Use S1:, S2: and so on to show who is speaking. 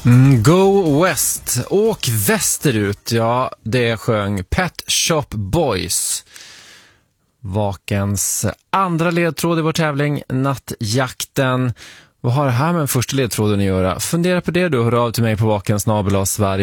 S1: Go West, åk västerut, ja, det sjöng Pet Shop Boys. Vakens andra ledtråd i vår tävling, Nattjakten. Vad har det här med första ledtråden att göra? Fundera på det du, hör av till mig på vakens@sverige.